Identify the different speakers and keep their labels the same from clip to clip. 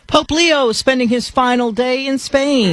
Speaker 1: Pope Leo spending his final day in Spain.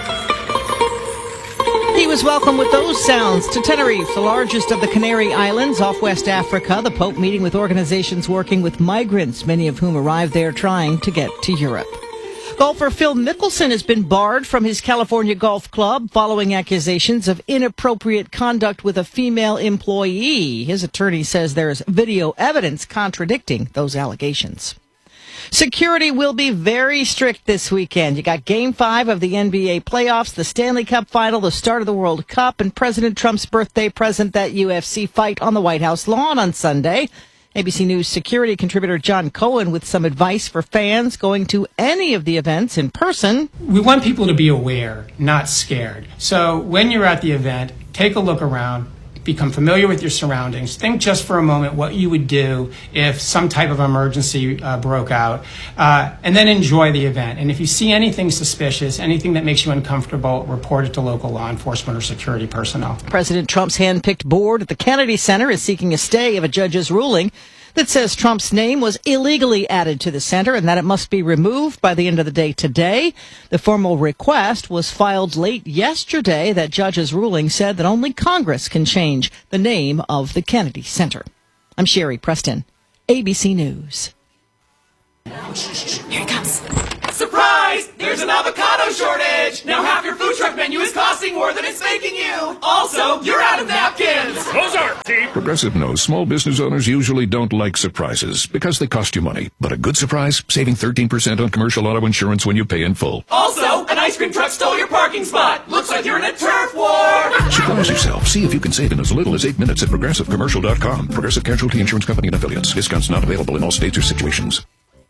Speaker 1: He was welcomed with those sounds to Tenerife, the largest of the Canary Islands off West Africa. The Pope meeting with organizations working with migrants, many of whom arrived there trying to get to Europe. Golfer Phil Mickelson has been barred from his California golf club following accusations of inappropriate conduct with a female employee. His attorney says there's video evidence contradicting those allegations. Security will be very strict this weekend. You got Game 5 of the NBA playoffs, the Stanley Cup final, the start of the World Cup, and President Trump's birthday present, that UFC fight on the White House lawn on Sunday. ABC News security contributor John Cohen with some advice for fans going to any of the events in person.
Speaker 2: We want people to be aware, not scared. So when you're at the event, take a look around, become familiar with your surroundings. Think just for a moment what you would do if some type of emergency broke out, and then enjoy the event. And if you see anything suspicious, anything that makes you uncomfortable, report it to local law enforcement or security personnel.
Speaker 1: President Trump's hand-picked board at the Kennedy Center is seeking a stay of a judge's ruling that says Trump's name was illegally added to the center and that it must be removed by the end of the day today. The formal request was filed late yesterday. That judge's ruling said that only Congress can change the name of the Kennedy Center. I'm Sherry Preston, ABC News.
Speaker 3: Here it comes. Surprise! There's an avocado shortage! Now half your food truck menu is costing more than it's making you! Also, you're out of napkins!
Speaker 4: Those aren't cheap! Progressive knows small business owners usually don't like surprises because they cost you money. But a good surprise? Saving 13% on commercial auto insurance when you pay in full.
Speaker 3: Also, an ice cream truck stole your parking spot! Looks like you're in a turf war!
Speaker 4: Surprise yourself. See if you can save in as little as 8 minutes at ProgressiveCommercial.com. Progressive Casualty Insurance Company and Affiliates. Discounts not available in all states or situations.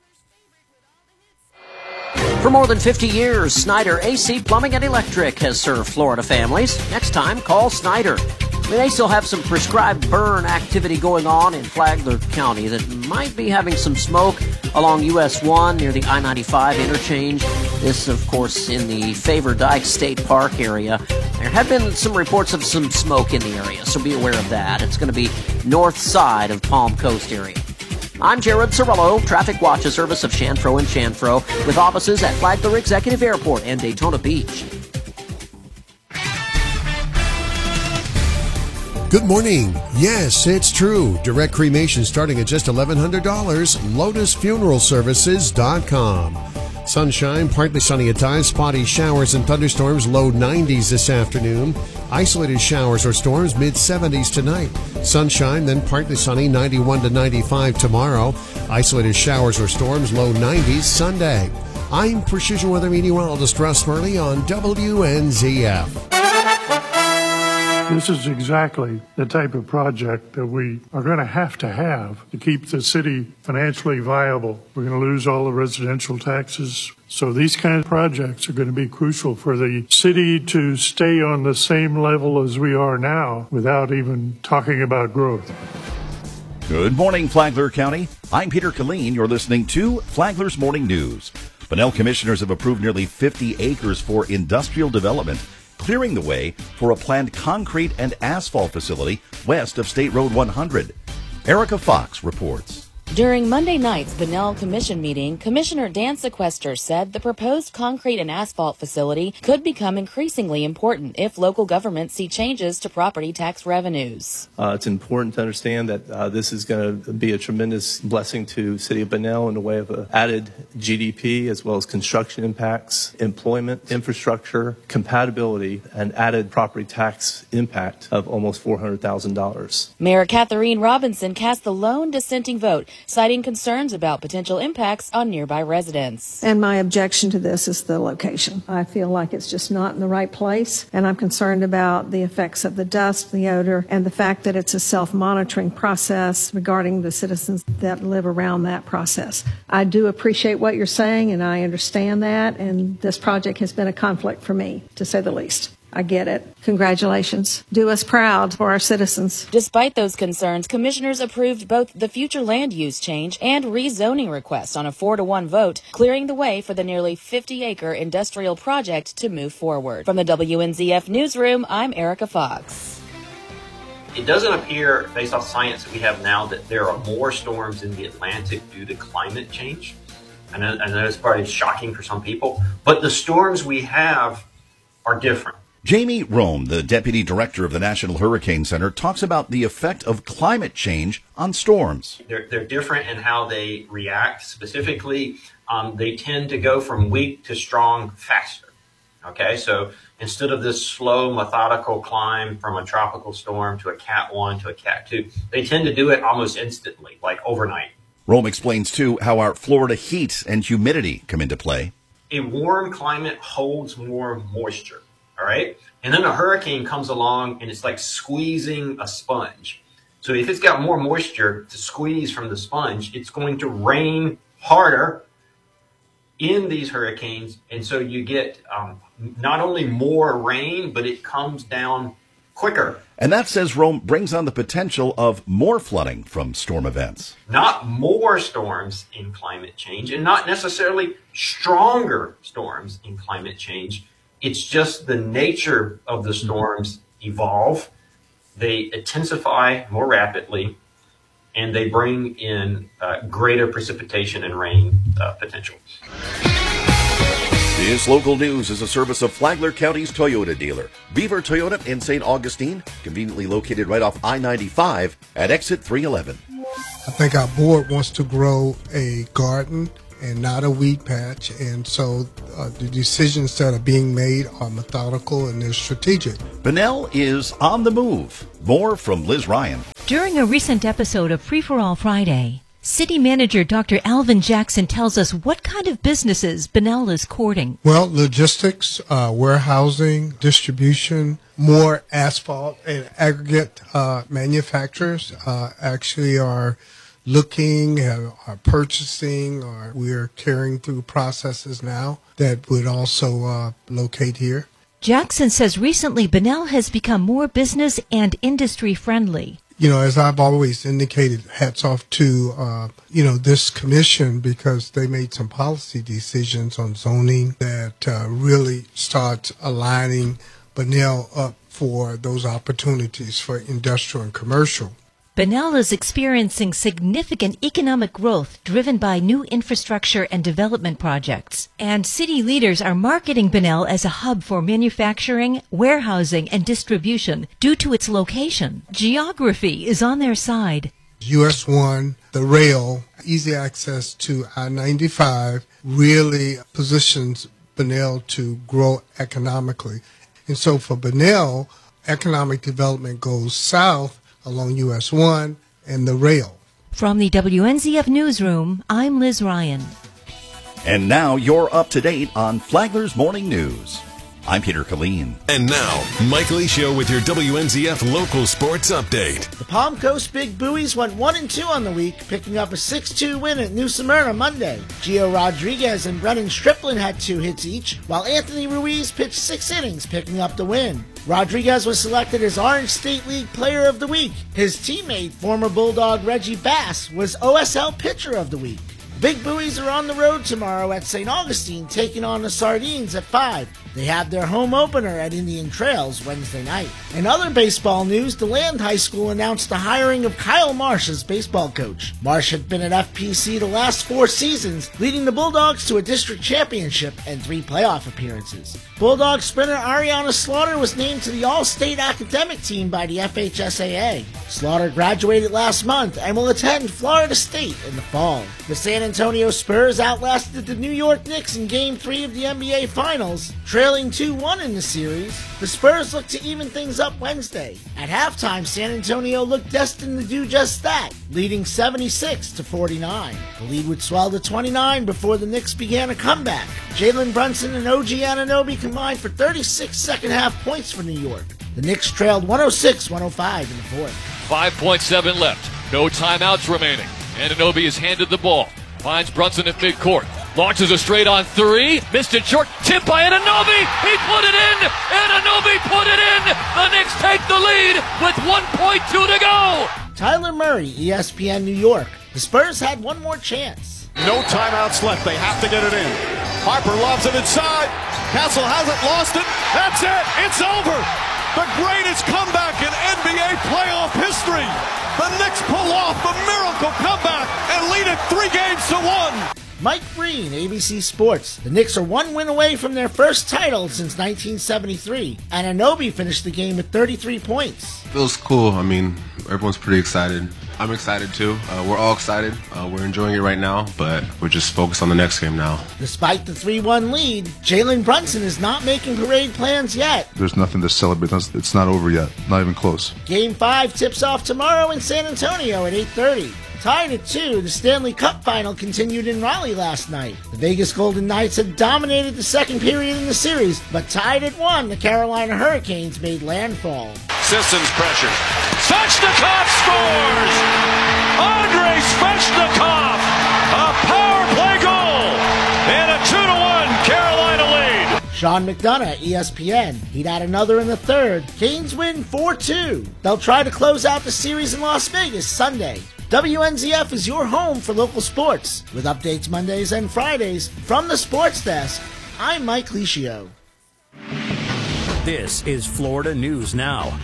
Speaker 5: For more than 50 years, Snyder AC Plumbing and Electric has served Florida families. Next time, call Snyder. They still have some prescribed burn activity going on in Flagler County that might be having some smoke along US 1 near the I-95 interchange. This, of course, in the Favor Dyke State Park area. There have been some reports of some smoke in the area, so be aware of that. It's going to be north side of Palm Coast area. I'm Jared Cirillo, Traffic Watch, a service of Chanfro & Chanfro, with offices at Flagler Executive Airport and Daytona Beach.
Speaker 6: Good morning. Yes, it's true. Direct cremation starting at just $1,100. LotusFuneralServices.com. Sunshine, partly sunny at times, spotty showers and thunderstorms, low 90s this afternoon. Isolated showers or storms, mid-70s tonight. Sunshine, then partly sunny, 91 to 95 tomorrow. Isolated showers or storms, low 90s Sunday. I'm Precision Weather Meteorologist Russ Murley on WNZF.
Speaker 7: This is exactly the type of project that we are going to have to keep the city financially viable. We're going to lose all the residential taxes. So these kind of projects are going to be crucial for the city to stay on the same level as we are now without even talking about growth.
Speaker 8: Good morning, Flagler County. I'm Peter Killeen. You're listening to Flagler's Morning News. Bunnell commissioners have approved nearly 50 acres for industrial development, clearing the way for a planned concrete and asphalt facility west of State Road 100. Erica Fox reports.
Speaker 9: During Monday night's Bunnell Commission meeting, Commissioner Dan Sequester said the proposed concrete and asphalt facility could become increasingly important if local governments see changes to property tax revenues.
Speaker 10: It's important to understand that this is going to be a tremendous blessing to City of Bunnell in the way of added GDP as well as construction impacts, employment, infrastructure, compatibility, and added property tax impact of almost $400,000.
Speaker 9: Mayor Catherine Robinson cast the lone dissenting vote, citing concerns about potential impacts on nearby residents.
Speaker 11: And my objection to this is the location. I feel like it's just not in the right place, and I'm concerned about the effects of the dust, the odor, and the fact that it's a self-monitoring process regarding the citizens that live around that process. I do appreciate what you're saying, and I understand that, and this project has been a conflict for me, to say the least. I get it. Congratulations. Do us proud for our citizens.
Speaker 9: Despite those concerns, commissioners approved both the future land use change and rezoning request on a 4-1 vote, clearing the way for the nearly 50-acre industrial project to move forward. From the WNZF Newsroom, I'm Erica Fox.
Speaker 12: It doesn't appear, based off science that we have now, that there are more storms in the Atlantic due to climate change. I know it's probably shocking for some people, but the storms we have are different.
Speaker 8: Jamie Rome, the Deputy Director of the National Hurricane Center, talks about the effect of climate change on storms.
Speaker 12: They're different in how they react. Specifically, they tend to go from weak to strong faster. Okay, so instead of this slow, methodical climb from a tropical storm to a Cat 1 to a Cat 2, they tend to do it almost instantly, like overnight.
Speaker 8: Rome explains, too, how our Florida heat and humidity come into play.
Speaker 12: A warm climate holds more moisture, all right? And then a hurricane comes along, and it's like squeezing a sponge. So if it's got more moisture to squeeze from the sponge, it's going to rain harder in these hurricanes. And so you get not only more rain, but it comes down quicker.
Speaker 8: And that, says Rome, brings on the potential of more flooding from storm events.
Speaker 12: Not more storms in climate change, and not necessarily stronger storms in climate change. It's just the nature of the storms evolve. They intensify more rapidly, and they bring in greater precipitation and rain potential.
Speaker 8: This local news is a service of Flagler County's Toyota dealer, Beaver Toyota in St. Augustine, conveniently located right off I-95 at exit 311.
Speaker 13: I think our board wants to grow a garden and not a weed patch, and so the decisions that are being made are methodical and they're strategic.
Speaker 8: Bunnell is on the move. More from Liz Ryan.
Speaker 14: During a recent episode of Free for All Friday, City Manager Dr. Alvin Jackson tells us what kind of businesses Bunnell is courting.
Speaker 13: Well, logistics, warehousing, distribution, more asphalt and aggregate manufacturers actually are looking, are purchasing, or we're carrying through processes now that would also locate here.
Speaker 14: Jackson says recently Bunnell has become more business and industry friendly.
Speaker 13: You know, as I've always indicated, hats off to, this commission, because they made some policy decisions on zoning that really start aligning Bunnell up for those opportunities for industrial and commercial.
Speaker 14: Bunnell is experiencing significant economic growth driven by new infrastructure and development projects. And city leaders are marketing Bunnell as a hub for manufacturing, warehousing, and distribution due to its location. Geography is on their side.
Speaker 13: US 1, the rail, easy access to I-95 really positions Bunnell to grow economically. And so for Bunnell, economic development goes south along US 1 and the rail.
Speaker 14: From the WNZF Newsroom, I'm Liz Ryan.
Speaker 8: And now you're up to date on Flagler's Morning News. I'm Peter Killeen.
Speaker 15: And now, Mike Lee Show with your WNZF local sports update.
Speaker 16: The Palm Coast Big Buoys went 1-2 on the week, picking up a 6-2 win at New Smyrna Monday. Gio Rodriguez and Brennan Striplin had 2 hits each, while Anthony Ruiz pitched 6 innings, picking up the win. Rodriguez was selected as Orange State League Player of the Week. His teammate, former Bulldog Reggie Bass, was OSL Pitcher of the Week. Big Buoys are on the road tomorrow at St. Augustine, taking on the Sardines at 5. They have their home opener at Indian Trails Wednesday night. In other baseball news, DeLand High School announced the hiring of Kyle Marsh as baseball coach. Marsh had been at FPC the last 4 seasons, leading the Bulldogs to a district championship and 3 playoff appearances. Bulldog sprinter Ariana Slaughter was named to the All-State Academic Team by the FHSAA. Slaughter graduated last month and will attend Florida State in the fall. The San Antonio Spurs outlasted the New York Knicks in Game 3 of the NBA Finals, trailing 2-1 in the series. The Spurs look to even things up Wednesday. At halftime, San Antonio looked destined to do just that, leading 76-49. The lead would swell to 29 before the Knicks began a comeback. Jalen Brunson and OG Anunoby combined for 36 second-half points for New York. The Knicks trailed 106-105 in the fourth.
Speaker 17: 5.7 left. No timeouts remaining. Anunoby is handed the ball. Finds Brunson at midcourt. Launches a straight on 3. Missed it short. Tip by Anunoby. He put it in. Anunoby put it in. The Knicks take the lead with 1.2 to go.
Speaker 16: Tyler Murray, ESPN New York. The Spurs had one more chance.
Speaker 18: No timeouts left. They have to get it in. Harper lobs it inside. Castle hasn't lost it. That's it. It's over. The greatest comeback in NBA playoff history. The Knicks pull off the miracle comeback and lead it 3-1.
Speaker 16: Mike Breen, ABC Sports. The Knicks are one win away from their first title since 1973. Anunoby finished the game with 33 points.
Speaker 19: Feels cool. I mean, everyone's pretty excited. I'm excited too. We're all excited. We're enjoying it right now, but we're just focused on the next game now.
Speaker 16: Despite the 3-1 lead, Jalen Brunson is not making parade plans yet.
Speaker 20: There's nothing to celebrate. It's not over yet. Not even close.
Speaker 16: Game 5 tips off tomorrow in San Antonio at 8:30. Tied at 2, the Stanley Cup final continued in Raleigh last night. The Vegas Golden Knights had dominated the second period in the series, but tied at 1, the Carolina Hurricanes made landfall.
Speaker 18: Sissons pressure. Svechnikov scores! Andrei Svechnikov! A power play goal! And a 2-1 Carolina lead.
Speaker 16: Sean McDonough, ESPN. He'd add another in the third. Canes win 4-2. They'll try to close out the series in Las Vegas Sunday. WNZF is your home for local sports, with updates Mondays and Fridays from the Sports Desk. I'm Mike Licio.
Speaker 21: This is Florida News Now.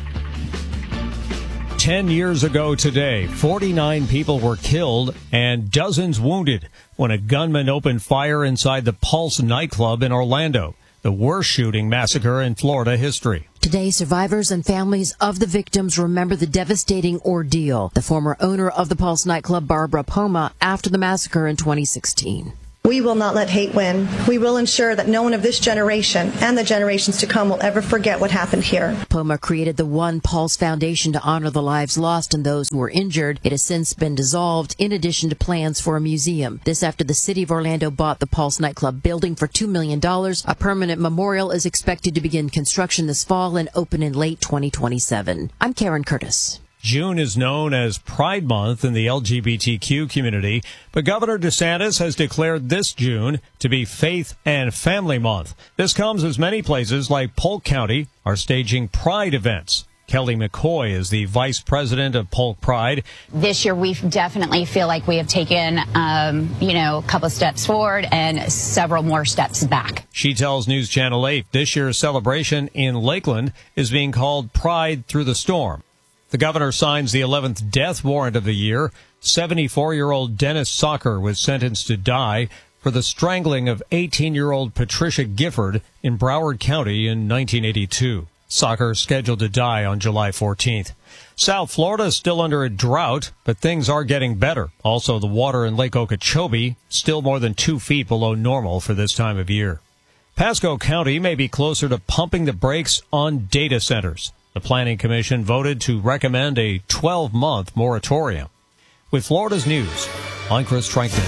Speaker 22: 10 years ago today, 49 people were killed and dozens wounded when a gunman opened fire inside the Pulse nightclub in Orlando, the worst shooting massacre in Florida history.
Speaker 23: Today, survivors and families of the victims remember the devastating ordeal. The former owner of the Pulse nightclub, Barbara Poma, after the massacre in 2016.
Speaker 24: We will not let hate win. We will ensure that no one of this generation and the generations to come will ever forget what happened here.
Speaker 23: Poma created the One Pulse Foundation to honor the lives lost and those who were injured. It has since been dissolved, in addition to plans for a museum. This after the city of Orlando bought the Pulse nightclub building for $2 million. A permanent memorial is expected to begin construction this fall and open in late 2027. I'm Karen Curtis.
Speaker 22: June is known as Pride Month in the LGBTQ community, but Governor DeSantis has declared this June to be Faith and Family Month. This comes as many places like Polk County are staging Pride events. Kelly McCoy is the vice president of Polk Pride.
Speaker 25: This year, we definitely feel like we have taken, a couple steps forward and several more steps back.
Speaker 22: She tells News Channel 8 this year's celebration in Lakeland is being called Pride Through the Storm. The governor signs the 11th death warrant of the year. 74-year-old Dennis Socker was sentenced to die for the strangling of 18-year-old Patricia Gifford in Broward County in 1982. Socker scheduled to die on July 14th. South Florida is still under a drought, but things are getting better. Also, the water in Lake Okeechobee still more than 2 feet below normal for this time of year. Pasco County may be closer to pumping the brakes on data centers. The Planning Commission voted to recommend a 12-month moratorium. With Florida's news, I'm Chris Trankman.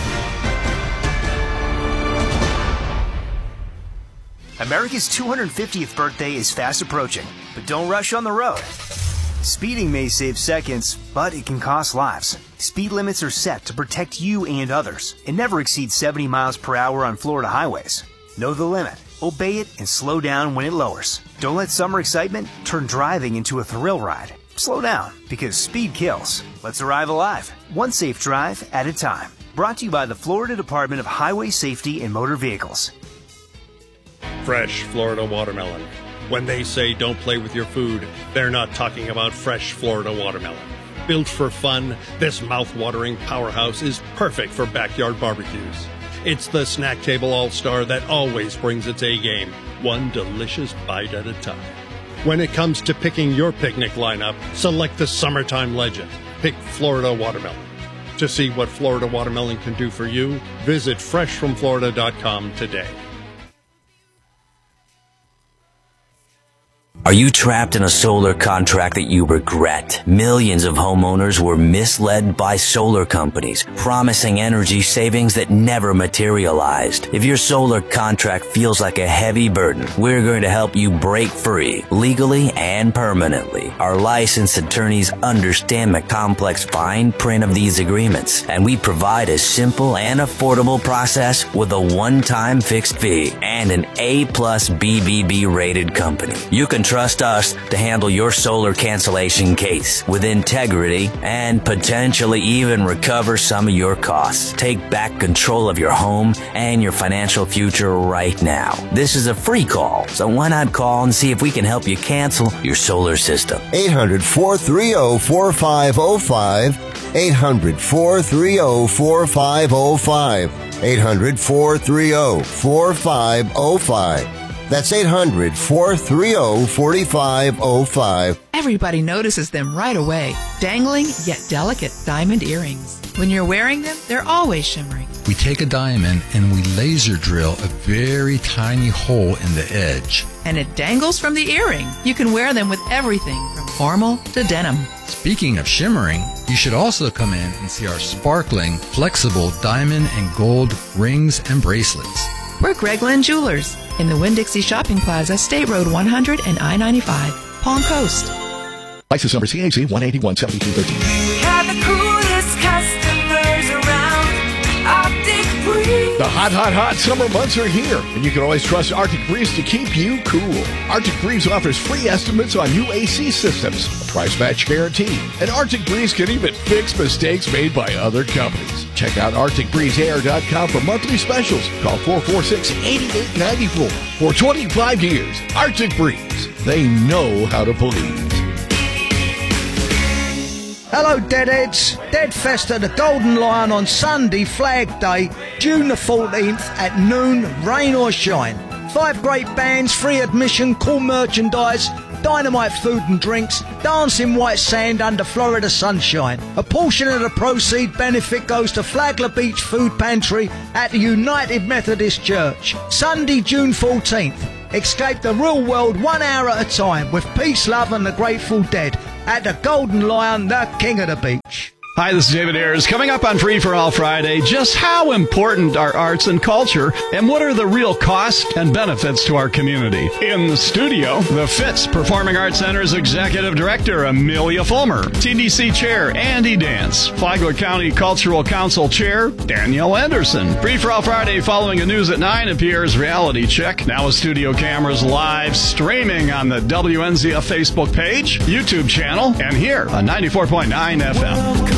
Speaker 26: America's 250th birthday is fast approaching, but don't rush on the road. Speeding may save seconds, but it can cost lives. Speed limits are set to protect you and others, and never exceed 70 miles per hour on Florida highways. Know the limit. Obey it and slow down when it lowers. Don't let summer excitement turn driving into a thrill ride. Slow down, because speed kills. Let's arrive alive, one safe drive at a time. Brought to you by the Florida Department of Highway Safety and Motor Vehicles.
Speaker 27: Fresh Florida watermelon. When they say don't play with your food, they're not talking about fresh Florida watermelon. Built for fun, this mouth-watering powerhouse is perfect for backyard barbecues. It's the snack table all-star that always brings its A-game, one delicious bite at a time. When it comes to picking your picnic lineup, select the summertime legend. Pick Florida watermelon. To see what Florida watermelon can do for you, visit freshfromflorida.com today.
Speaker 28: Are you trapped in a solar contract that you regret? Millions of homeowners were misled by solar companies, promising energy savings that never materialized. If your solar contract feels like a heavy burden, we're going to help you break free, legally and permanently. Our licensed attorneys understand the complex fine print of these agreements, and we provide a simple and affordable process with a one-time fixed fee and an A+ BBB rated company. You can trust us to handle your solar cancellation case with integrity and potentially even recover some of your costs. Take back control of your home and your financial future right now. This is a free call, so why not call and see if we can help you cancel your solar system.
Speaker 29: 800-430-4505. 800-430-4505.
Speaker 1: 800-430-4505. That's 800-430-4505.
Speaker 2: Everybody notices them right away. Dangling, yet delicate diamond earrings. When you're wearing them, they're always shimmering.
Speaker 3: We take a diamond and we laser drill a very tiny hole in the edge.
Speaker 2: And it dangles from the earring. You can wear them with everything from formal to denim.
Speaker 3: Speaking of shimmering, you should also come in and see our sparkling, flexible diamond and gold rings and bracelets.
Speaker 2: We're Greg Lynn Jewelers in the Winn-Dixie Shopping Plaza, State Road 100 and I-95, Palm Coast.
Speaker 4: License number CAC 1817213.
Speaker 5: We have the coolest customers around. Arctic Breeze.
Speaker 18: The hot summer months are here, and you can always trust Arctic Breeze to keep you cool. Arctic Breeze offers free estimates on new AC systems, a price match guarantee, and Arctic Breeze can even fix mistakes made by other companies. Check out ArcticBreezeAir.com for monthly specials. Call 446-8894. For 25 years, Arctic Breeze. They know how to please.
Speaker 6: Hello, Deadheads. Deadfest at the Golden Lion on Sunday, Flag Day, June the 14th at noon, rain or shine. 5 great bands, free admission, cool merchandise, dynamite food and drinks, dancing white sand under Florida sunshine. A portion of the proceed benefit goes to Flagler Beach Food Pantry at the United Methodist Church. Sunday, June 14th. Escape the real world 1 hour at a time with Peace, Love and the Grateful Dead at the Golden Lion, the king of the beach.
Speaker 27: Hi, this is David Ayers. Coming up on Free for All Friday, just how important are arts and culture, and what are the real costs and benefits to our community? In the studio, the Fitz Performing Arts Center's Executive Director, Amelia Fulmer, TDC Chair, Andy Dance, Flagler County Cultural Council Chair, Danielle Anderson. Free for All Friday, following the news at 9 appears Reality Check, now with studio cameras live streaming on the WNZF Facebook page, YouTube channel, and here on 94.9 FM.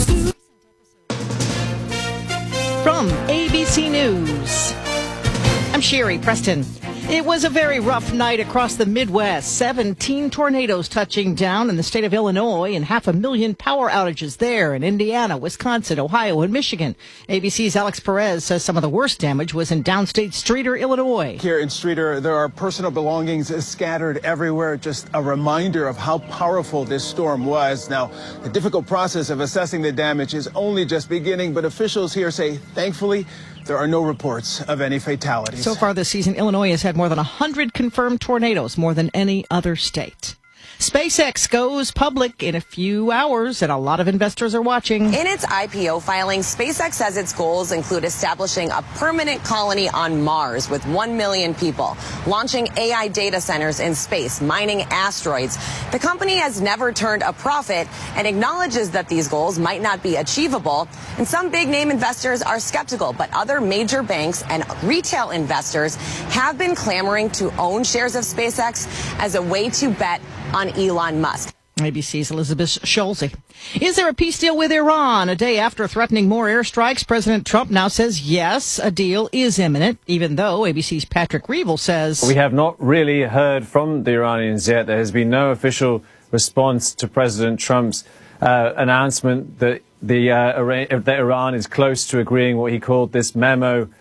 Speaker 7: From ABC News, I'm Sherry Preston. It was a very rough night across the Midwest. 17 tornadoes touching down in the state of Illinois and 500,000 power outages there in Indiana, Wisconsin, Ohio, and Michigan. ABC's Alex Perez says some of the worst damage was in downstate Streator, Illinois.
Speaker 10: Here in Streator, there are personal belongings scattered everywhere. Just a reminder of how powerful this storm was. Now, the difficult process of assessing the damage is only just beginning, but officials here say, thankfully, there are no reports of any fatalities.
Speaker 7: So far this season, Illinois has had more than 100 confirmed tornadoes, more than any other state. SpaceX goes public in a few hours, and a lot of investors are watching.
Speaker 29: In its IPO filing, SpaceX says its goals include establishing a permanent colony on Mars with 1 million people, launching AI data centers in space, mining asteroids. The company has never turned a profit and acknowledges that these goals might not be achievable. And some big-name investors are skeptical, but other major banks and retail investors have been clamoring to own shares of SpaceX as a way to bet on Elon Musk.
Speaker 7: ABC's Elizabeth Schulze. Is there a peace deal with Iran? A day after threatening more airstrikes, President Trump now says yes, a deal is imminent, even though ABC's Patrick Reevell says...
Speaker 30: We have not really heard from the Iranians yet. There has been no official response to President Trump's announcement that that Iran is close to agreeing what he called this memorandum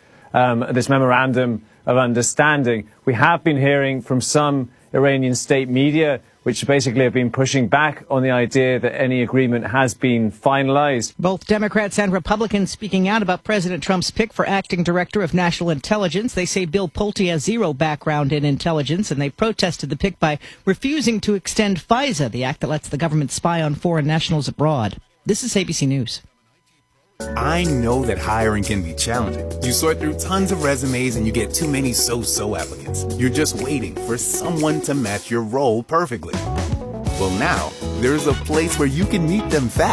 Speaker 30: of understanding. We have been hearing from some Iranian state media, which basically have been pushing back on the idea that any agreement has been finalized.
Speaker 7: Both Democrats and Republicans speaking out about President Trump's pick for acting director of national intelligence. They say Bill Pulte has zero background in intelligence, and they protested the pick by refusing to extend FISA, the act that lets the government spy on foreign nationals abroad. This is ABC News.
Speaker 31: I know that hiring can be challenging. You sort through tons of resumes and you get too many so-so applicants. You're just waiting for someone to match your role perfectly. Well, now, there's a place where you can meet them fast.